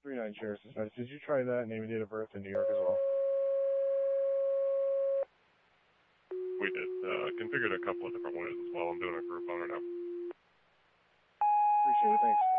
39 Sheriff's Dispatch. Did you try that name and date of birth in New York as well? We did. Configured a couple of different ways as well. I'm doing a group on it now. Appreciate it. Thanks.